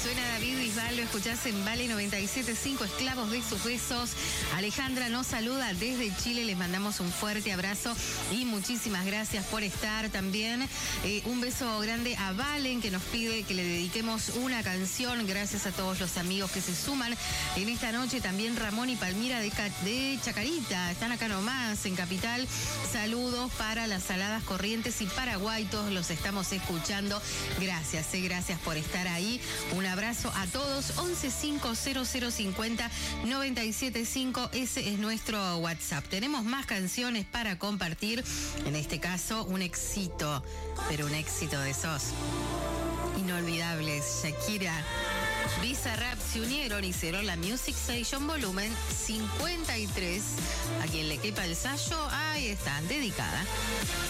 Suena David Bisbal, lo escuchás en Vale 97.5, Esclavos de sus besos. Alejandra nos saluda desde Chile, les mandamos un fuerte abrazo y muchísimas gracias por estar también. Un beso grande a Valen, que nos pide que le dediquemos una canción. Gracias a todos los amigos que se suman en esta noche. También Ramón y Palmira de Chacarita, están acá nomás en Capital. Saludos para las Saladas Corrientes y Paraguay, todos los estamos escuchando. Gracias, gracias por estar ahí. Un abrazo a todos. 115050-975, ese es nuestro WhatsApp. Tenemos más canciones para compartir. En este caso, un éxito, pero un éxito de esos inolvidables. Shakira, Bizarrap se unieron, hicieron la Music Station volumen 53. A quien le quepa el sayo, ahí está, dedicada.